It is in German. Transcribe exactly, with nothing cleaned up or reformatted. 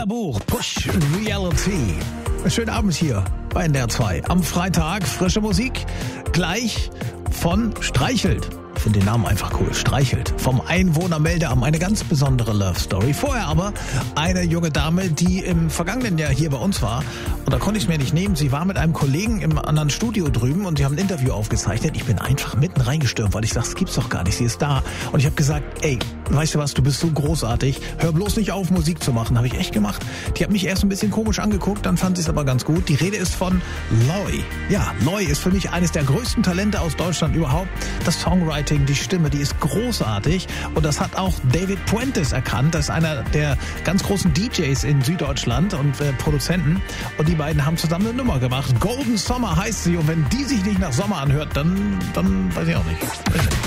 Hörbuch Push Reality. Schönen Abend hier bei N D R zwei. Am Freitag frische Musik, gleich von Streichelt. Ich finde den Namen einfach cool. Streichelt. Vom Einwohnermeldeamt. Eine ganz besondere Love Story. Vorher aber eine junge Dame, die im vergangenen Jahr hier bei uns war. Und da konnte ich es mir nicht nehmen. Sie war mit einem Kollegen im anderen Studio drüben und sie haben ein Interview aufgezeichnet. Ich bin einfach mitten reingestürmt, weil ich sage, das gibt's doch gar nicht. Sie ist da. Und ich habe gesagt, ey, weißt du was, du bist so großartig. Hör bloß nicht auf, Musik zu machen. Habe ich echt gemacht. Die hat mich erst ein bisschen komisch angeguckt, dann fand sie es aber ganz gut. Die Rede ist von Loi. Ja, Loi ist für mich eines der größten Talente aus Deutschland überhaupt. Das Songwriting, die Stimme, die ist großartig. Und das hat auch David Puentes erkannt. Das ist einer der ganz großen D Js in Süddeutschland und äh, Produzenten. Und die beiden haben zusammen eine Nummer gemacht. Golden Summer heißt sie. Und wenn die sich nicht nach Sommer anhört, dann, dann weiß ich auch nicht.